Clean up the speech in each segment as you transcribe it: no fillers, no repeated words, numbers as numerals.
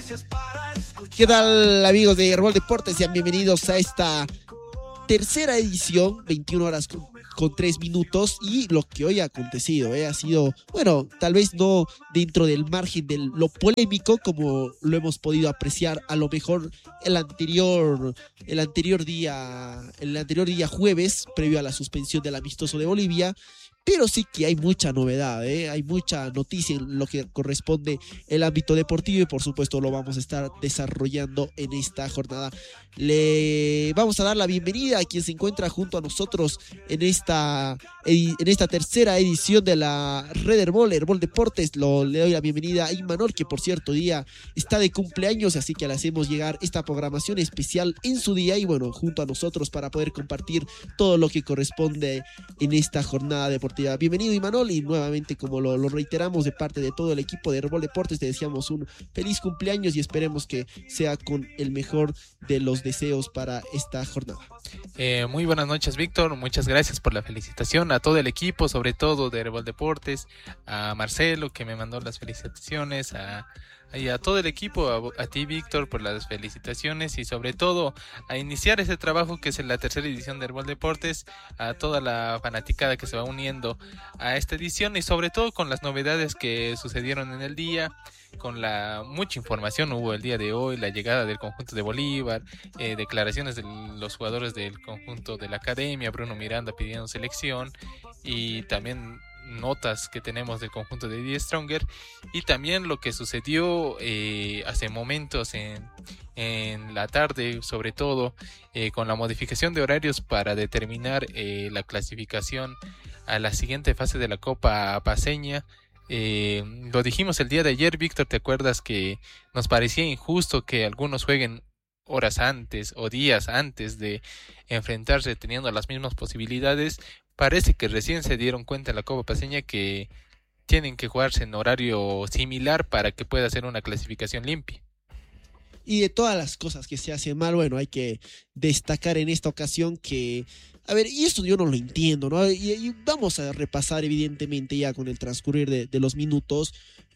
¿Qué tal, amigos de Herbol Deportes? Sean bienvenidos a esta tercera edición, 21 horas con 3 minutos, y lo que hoy ha acontecido ha sido, bueno, tal vez no dentro del margen de lo polémico como lo hemos podido apreciar a lo mejor el anterior día jueves, previo a la suspensión del amistoso de Bolivia. Pero sí que hay mucha novedad, hay mucha noticia en lo que corresponde el ámbito deportivo y por supuesto lo vamos a estar desarrollando en esta jornada. Le vamos a dar la bienvenida a quien se encuentra junto a nosotros en esta tercera edición de la Red Herbol Deportes. Le doy la bienvenida a Imanol, que por cierto día está de cumpleaños, así que le hacemos llegar esta programación especial en su día y bueno, junto a nosotros para poder compartir todo lo que corresponde en esta jornada deportiva. Bienvenido, Imanol, y nuevamente, como lo reiteramos de parte de todo el equipo de Herbol Deportes, te deseamos un feliz cumpleaños y esperemos que sea con el mejor de los deseos para esta jornada. Muy buenas noches, Víctor, muchas gracias por la felicitación a todo el equipo, sobre todo de Herbol Deportes, a Marcelo que me mandó las felicitaciones, y a todo el equipo, a ti, Víctor, por las felicitaciones y sobre todo a iniciar ese trabajo que es la tercera edición de Herbol Deportes, a toda la fanaticada que se va uniendo a esta edición y sobre todo con las novedades que sucedieron en el día, con la mucha información hubo el día de hoy, la llegada del conjunto de Bolívar, declaraciones de los jugadores del conjunto de la academia, Bruno Miranda pidiendo selección y también notas que tenemos del conjunto de Die Stronger y también lo que sucedió hace momentos en la tarde, sobre todo con la modificación de horarios para determinar la clasificación a la siguiente fase de la Copa Paceña. Lo dijimos el día de ayer, Víctor, ¿te acuerdas que nos parecía injusto que algunos jueguen horas antes o días antes de enfrentarse teniendo las mismas posibilidades? Parece que recién se dieron cuenta en la Copa Paceña que tienen que jugarse en horario similar para que pueda ser una clasificación limpia. Y de todas las cosas que se hacen mal, bueno, hay que destacar en esta ocasión que, a ver, y esto yo no lo entiendo, ¿no? Y vamos a repasar evidentemente ya con el transcurrir de los minutos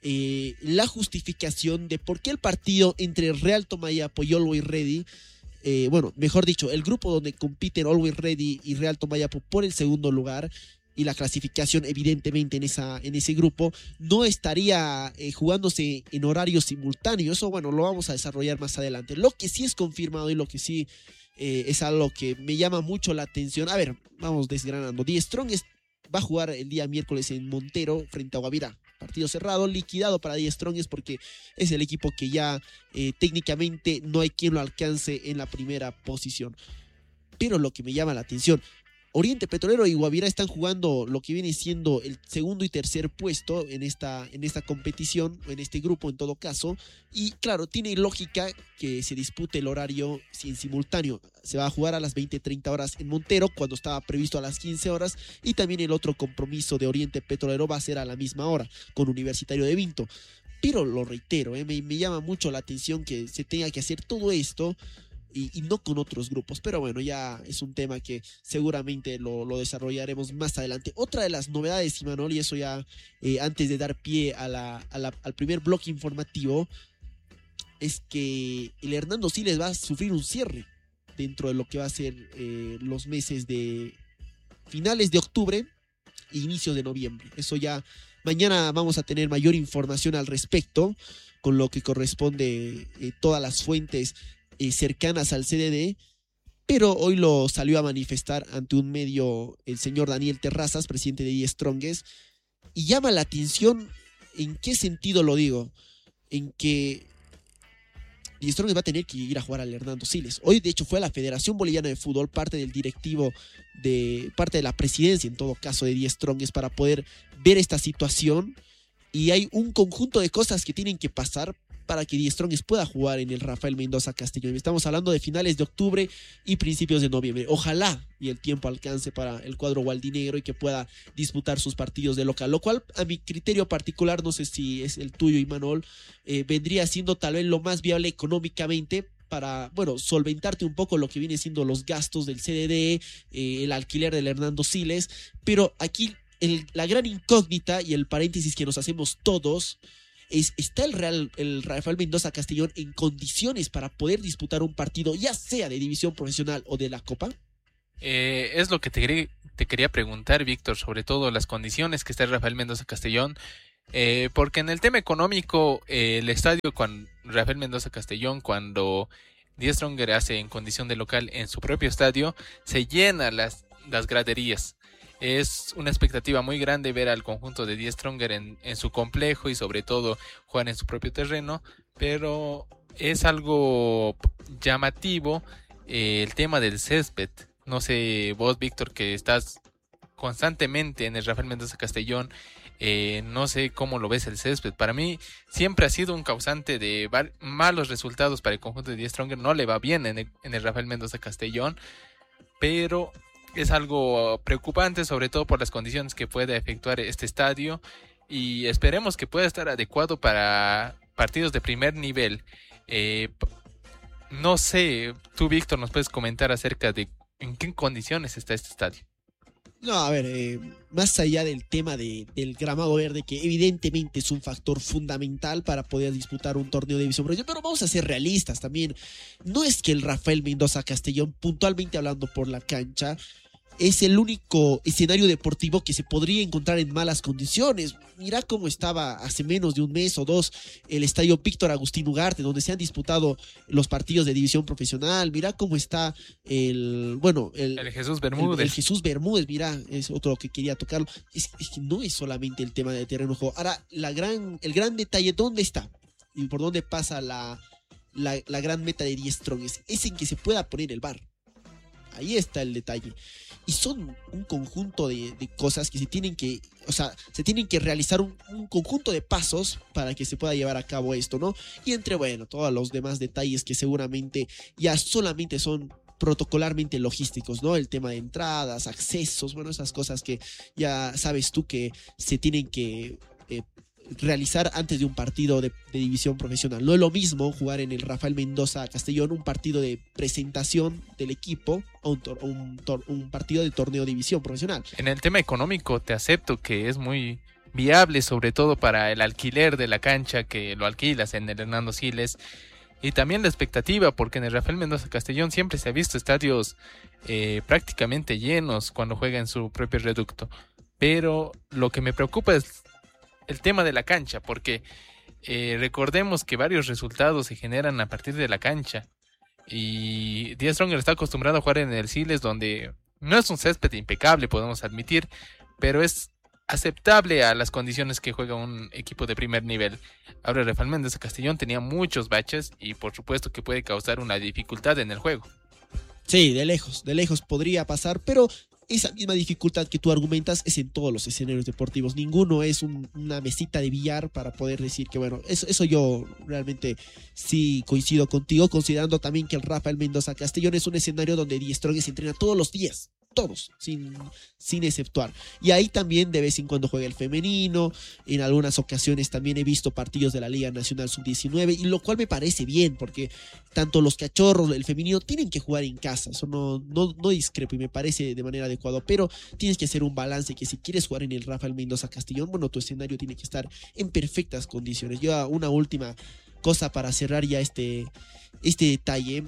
la justificación de por qué el partido entre Real Tomayapo y Always Ready, bueno, mejor dicho, el grupo donde compiten Always Ready y Real Tomayapo por el segundo lugar y la clasificación evidentemente en ese grupo, no estaría jugándose en horarios simultáneos. Eso, bueno, lo vamos a desarrollar más adelante. Lo que sí es confirmado y lo que sí es algo que me llama mucho la atención. A ver, vamos desgranando. Die Strong va a jugar el día miércoles en Montero frente a Guavirá. Partido cerrado, liquidado para Die Strongest porque es el equipo que ya técnicamente no hay quien lo alcance en la primera posición. Pero lo que me llama la atención, Oriente Petrolero y Guavirá están jugando lo que viene siendo el segundo y tercer puesto en esta competición, en este grupo en todo caso, y claro, tiene lógica que se dispute el horario en simultáneo. Se va a jugar a las 20:30 horas en Montero, cuando estaba previsto a las 15 horas, y también el otro compromiso de Oriente Petrolero va a ser a la misma hora, con Universitario de Vinto. Pero lo reitero, me llama mucho la atención que se tenga que hacer todo esto y no con otros grupos, pero bueno, ya es un tema que seguramente lo desarrollaremos más adelante. Otra de las novedades, Imanol, y eso ya antes de dar pie al primer bloque informativo, es que el Hernando Siles va a sufrir un cierre dentro de lo que va a ser los meses de finales de octubre e inicios de noviembre. Eso ya mañana vamos a tener mayor información al respecto, con lo que corresponde todas las fuentes cercanas al CDD, pero hoy lo salió a manifestar ante un medio el señor Daniel Terrazas, presidente de Die Strongest, y llama la atención. ¿En qué sentido lo digo? En que Die Strongest va a tener que ir a jugar al Hernando Siles. Hoy de hecho fue a la Federación Boliviana de Fútbol, parte del directivo, parte de la presidencia en todo caso de Die Strongest, para poder ver esta situación, y hay un conjunto de cosas que tienen que pasar para que Die Strongest pueda jugar en el Rafael Mendoza Castellón. Estamos hablando de finales de octubre y principios de noviembre. Ojalá y el tiempo alcance para el cuadro gualdinegro y que pueda disputar sus partidos de local, lo cual a mi criterio particular, no sé si es el tuyo, Imanol, vendría siendo tal vez lo más viable económicamente para, bueno, solventarte un poco lo que viene siendo los gastos del CDD, el alquiler del Hernando Siles, pero aquí la gran incógnita y el paréntesis que nos hacemos todos ¿Está el Rafael Mendoza Castellón en condiciones para poder disputar un partido, ya sea de división profesional o de la Copa? Es lo que te quería preguntar, Víctor, sobre todo las condiciones que está el Rafael Mendoza Castellón, porque en el tema económico, el estadio Rafael Mendoza Castellón, cuando Die Stronger hace en condición de local en su propio estadio, se llena las graderías. Es una expectativa muy grande ver al conjunto de Die Stronger en su complejo y sobre todo jugar en su propio terreno, pero es algo llamativo el tema del césped. No sé, vos, Víctor, que estás constantemente en el Rafael Mendoza Castellón, no sé cómo lo ves el césped. Para mí siempre ha sido un causante de malos resultados para el conjunto de Die Stronger. No le va bien en el Rafael Mendoza Castellón, pero es algo preocupante, sobre todo por las condiciones que puede efectuar este estadio, y esperemos que pueda estar adecuado para partidos de primer nivel. No sé, tú, Víctor, nos puedes comentar acerca de en qué condiciones está este estadio. No, a ver, más allá del tema del gramado verde, que evidentemente es un factor fundamental para poder disputar un torneo de división profesional, pero vamos a ser realistas también. No es que el Rafael Mendoza Castellón, puntualmente hablando por la cancha, es el único escenario deportivo que se podría encontrar en malas condiciones. Mira cómo estaba hace menos de un mes o dos el estadio Víctor Agustín Ugarte, donde se han disputado los partidos de división profesional. Mira cómo está el Jesús Bermúdez. El Jesús Bermúdez, mira, es otro que quería tocarlo. Es que no es solamente el tema de terreno de juego. Ahora, el gran detalle, ¿dónde está? Y por dónde pasa la gran meta de Die Strong es en que se pueda poner el VAR. Ahí está el detalle. Y son un conjunto de cosas que se tienen que realizar un conjunto de pasos para que se pueda llevar a cabo esto, ¿no? Y entre, todos los demás detalles que seguramente ya solamente son protocolarmente logísticos, ¿no? El tema de entradas, accesos, esas cosas que ya sabes tú que se tienen que realizar antes de un partido de división profesional. No es lo mismo jugar en el Rafael Mendoza Castellón un partido de presentación del equipo o un partido de torneo de división profesional. En el tema económico te acepto que es muy viable, sobre todo para el alquiler de la cancha, que lo alquilas en el Hernando Siles, y también la expectativa, porque en el Rafael Mendoza Castellón siempre se ha visto estadios prácticamente llenos cuando juega en su propio reducto. Pero lo que me preocupa es el tema de la cancha, porque recordemos que varios resultados se generan a partir de la cancha, y Die Stronger está acostumbrado a jugar en el Siles, donde no es un césped impecable, podemos admitir, pero es aceptable a las condiciones que juega un equipo de primer nivel. Ahora, Rafael Mendoza Castellón tenía muchos baches y por supuesto que puede causar una dificultad en el juego. Sí, de lejos podría pasar, pero esa misma dificultad que tú argumentas es en todos los escenarios deportivos. Ninguno es una mesita de billar para poder decir que, eso yo realmente sí coincido contigo, considerando también que el Rafael Mendoza Castellón es un escenario donde Die Strong se entrena todos los días. Todos, sin exceptuar. Y ahí también de vez en cuando juega el femenino. En algunas ocasiones también he visto partidos de la Liga Nacional Sub-19, y lo cual me parece bien, porque tanto los cachorros, el femenino, tienen que jugar en casa. Eso no discrepo y me parece de manera adecuada, pero tienes que hacer un balance, que si quieres jugar en el Rafael Mendoza Castellón, tu escenario tiene que estar en perfectas condiciones. Yo, una última cosa para cerrar ya este detalle.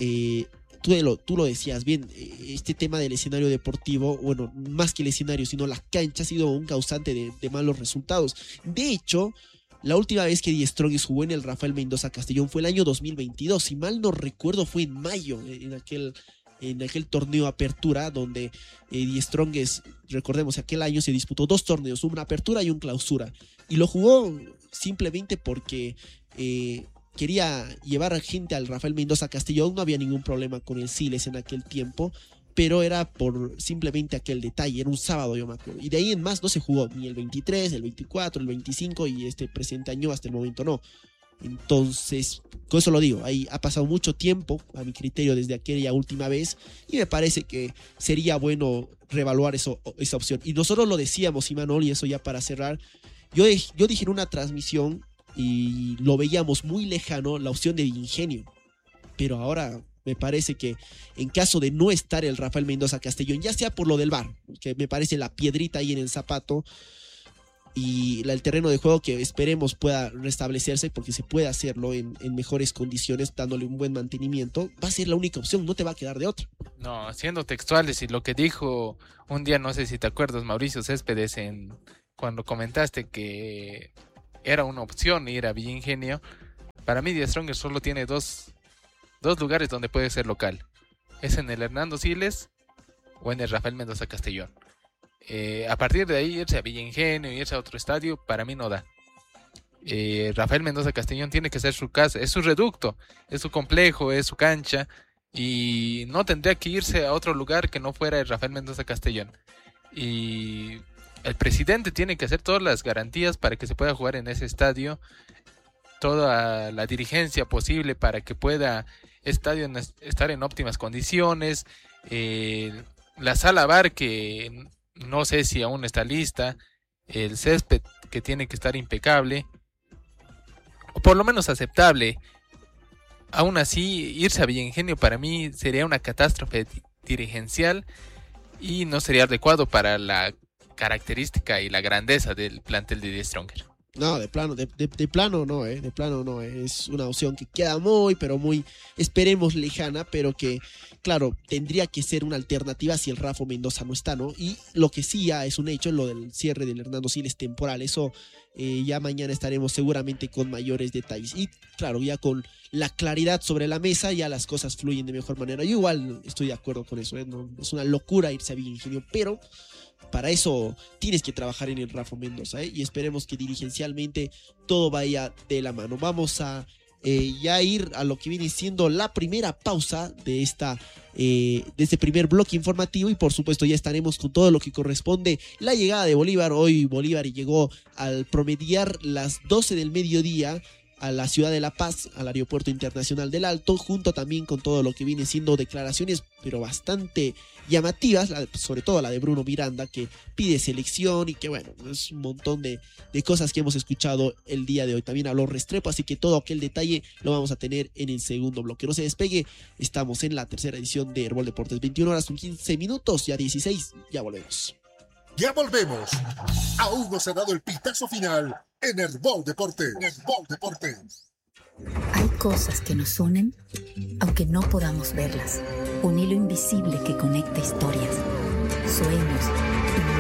Tú lo decías bien, este tema del escenario deportivo, más que el escenario, sino la cancha, ha sido un causante de malos resultados. De hecho, la última vez que Die Strongest jugó en el Rafael Mendoza Castellón fue el año 2022, si mal no recuerdo fue en mayo, en aquel torneo Apertura, donde Die Strongest, recordemos, aquel año se disputó 2 torneos, una Apertura y un Clausura, y lo jugó simplemente porque quería llevar a gente al Rafael Mendoza Castellón. No había ningún problema con el Siles en aquel tiempo, pero era por simplemente aquel detalle. Era un sábado, yo me acuerdo, y de ahí en más no se jugó ni el 23, el 24, el 25 y este presente año hasta el momento no. Entonces, con eso lo digo, ahí ha pasado mucho tiempo a mi criterio desde aquella última vez, y me parece que sería bueno reevaluar esa opción. Y nosotros lo decíamos, Imanol, y eso ya para cerrar, yo dije en una transmisión, y lo veíamos muy lejano, la opción de Ingenio, pero ahora me parece que en caso de no estar el Rafael Mendoza Castellón, ya sea por lo del VAR, que me parece la piedrita ahí en el zapato, y el terreno de juego que esperemos pueda restablecerse, porque se puede hacerlo en mejores condiciones, dándole un buen mantenimiento, va a ser la única opción, no te va a quedar de otra. No, siendo textuales y lo que dijo un día, no sé si te acuerdas, Mauricio Céspedes, cuando comentaste que era una opción ir a Villa Ingenio, para mí The Stronger solo tiene dos lugares donde puede ser local. Es en el Hernando Siles o en el Rafael Mendoza Castellón. A partir de ahí irse a Villa Ingenio, irse a otro estadio, para mí no da. Rafael Mendoza Castellón tiene que ser su casa, es su reducto, es su complejo, es su cancha, y no tendría que irse a otro lugar que no fuera el Rafael Mendoza Castellón. Y el presidente tiene que hacer todas las garantías para que se pueda jugar en ese estadio, toda la dirigencia posible para que pueda estar en óptimas condiciones. La sala bar, que no sé si aún está lista, el césped, que tiene que estar impecable o por lo menos aceptable. Aún así, irse a Villa Ingenio para mí sería una catástrofe dirigencial y no sería adecuado para la característica y la grandeza del plantel de The Stronger. No, de plano no, de plano no, es una opción que queda muy, pero muy, esperemos lejana, pero que, claro, tendría que ser una alternativa si el Rafa Mendoza no está, ¿no? Y lo que sí ya es un hecho, lo del cierre del Hernando Siles temporal, eso ya mañana estaremos seguramente con mayores detalles. Y claro, ya con la claridad sobre la mesa, ya las cosas fluyen de mejor manera. Yo igual estoy de acuerdo con eso, no, es una locura irse a Villa Ingenio, pero para eso tienes que trabajar en el Rafa Mendoza, y esperemos que dirigencialmente todo vaya de la mano. Vamos a ya ir a lo que viene siendo la primera pausa de este primer bloque informativo, y por supuesto ya estaremos con todo lo que corresponde la llegada de Bolívar. Hoy Bolívar llegó al promediar las 12 del mediodía a la ciudad de La Paz, al aeropuerto internacional del Alto, junto también con todo lo que viene siendo declaraciones, pero bastante llamativas, sobre todo la de Bruno Miranda, que pide selección y que bueno, es un montón de cosas que hemos escuchado el día de hoy. También habló Restrepo, así que todo aquel detalle lo vamos a tener en el segundo bloque. No se despegue, estamos en la tercera edición de Herbol Deportes, 21 horas con 15 minutos, ya 16, ya volvemos. Ya volvemos. Aún no se ha dado el pitazo final en Herbol Deportes. Hay cosas que nos unen, aunque no podamos verlas. Un hilo invisible que conecta historias, sueños,